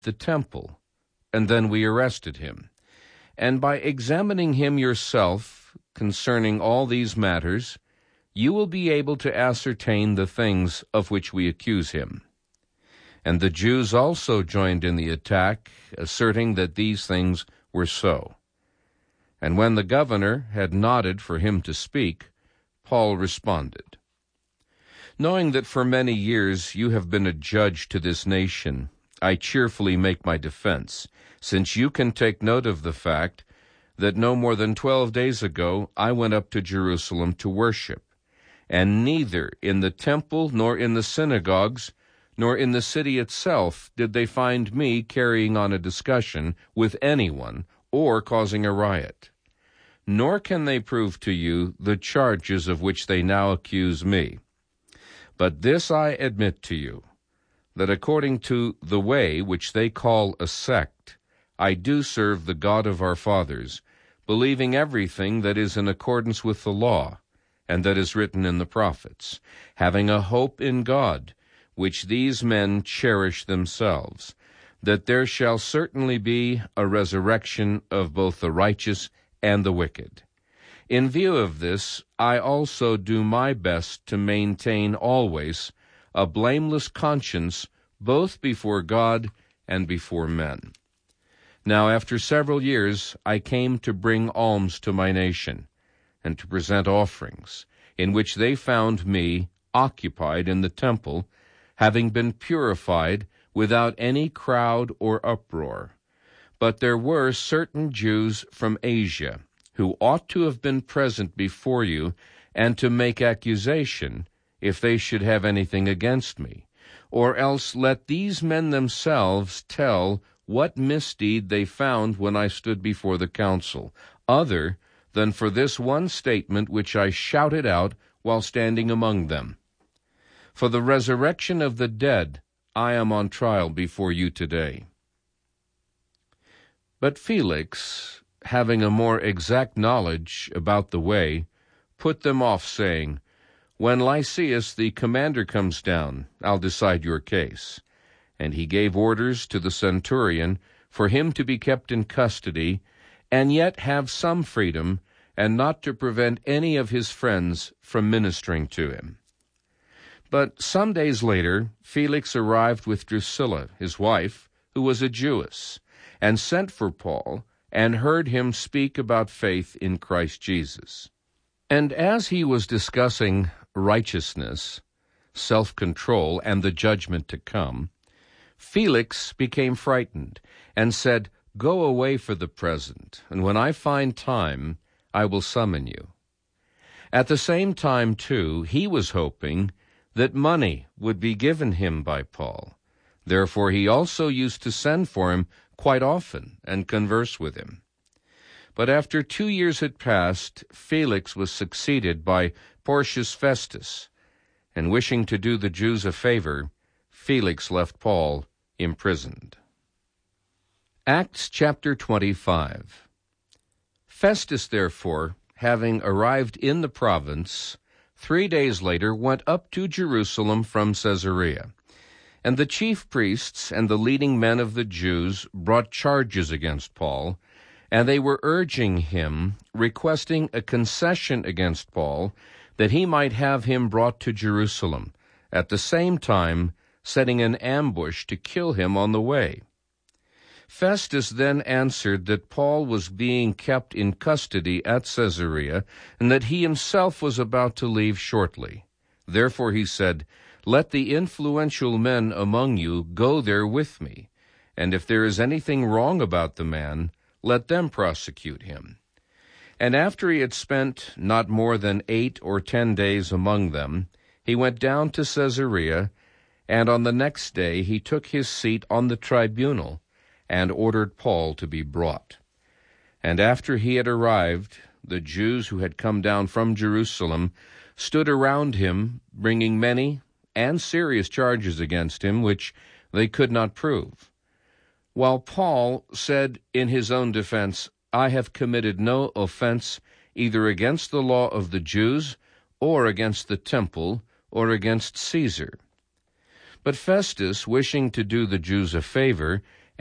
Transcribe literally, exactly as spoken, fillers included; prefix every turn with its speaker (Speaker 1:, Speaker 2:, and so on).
Speaker 1: the temple, and then we arrested him. And by examining him yourself concerning all these matters, you will be able to ascertain the things of which we accuse him." And the Jews also joined in the attack, asserting that these things were so. And when the governor had nodded for him to speak, Paul responded, "Knowing that for many years you have been a judge to this nation, I cheerfully make my defense, since you can take note of the fact that no more than twelve days ago I went up to Jerusalem to worship, and neither in the temple nor in the synagogues nor in the city itself did they find me carrying on a discussion with anyone or causing a riot. Nor can they prove to you the charges of which they now accuse me. But this I admit to you, that according to the way which they call a sect, I do serve the God of our fathers, believing everything that is in accordance with the law, and that is written in the prophets, having a hope in God, which these men cherish themselves, that there shall certainly be a resurrection of both the righteous and the wicked. In view of this, I also do my best to maintain always a blameless conscience both before God and before men. Now after several years I came to bring alms to my nation, and to present offerings, in which they found me occupied in the temple, having been purified without any crowd or uproar. But there were certain Jews from Asia, who ought to have been present before you, and to make accusation, if they should have anything against me. Or else let these men themselves tell what misdeed they found when I stood before the council, other than for this one statement which I shouted out while standing among them. For the resurrection of the dead I am on trial before you today." But Felix, having a more exact knowledge about the way, put them off, saying, "When Lysias the commander comes down, I'll decide your case." And he gave orders to the centurion for him to be kept in custody, and yet have some freedom, and not to prevent any of his friends from ministering to him. But some days later Felix arrived with Drusilla, his wife, who was a Jewess, and sent for Paul, and heard him speak about faith in Christ Jesus. And as he was discussing righteousness, self-control, and the judgment to come, Felix became frightened, and said, "Go away for the present, and when I find time, I will summon you." At the same time, too, he was hoping that money would be given him by Paul. Therefore he also used to send for him quite often and converse with him. But after two years had passed, Felix was succeeded by Porcius Festus, and wishing to do the Jews a favor, Felix left Paul imprisoned. Acts chapter twenty-five. Festus, therefore, having arrived in the province, three days later went up to Jerusalem from Caesarea. And the chief priests and the leading men of the Jews brought charges against Paul, and they were urging him, requesting a concession against Paul, that he might have him brought to Jerusalem, at the same time setting an ambush to kill him on the way. Festus then answered that Paul was being kept in custody at Caesarea, and that he himself was about to leave shortly. Therefore he said, "Let the influential men among you go there with me, and if there is anything wrong about the man, let them prosecute him." And after he had spent not more than eight or ten days among them, he went down to Caesarea, and on the next day he took his seat on the tribunal, and ordered Paul to be brought. And after he had arrived, the Jews who had come down from Jerusalem stood around him, bringing many and serious charges against him, which they could not prove. While Paul said in his own defense, "I have committed no offense either against the law of the Jews, or against the temple, or against Caesar." But Festus, wishing to do the Jews a favor,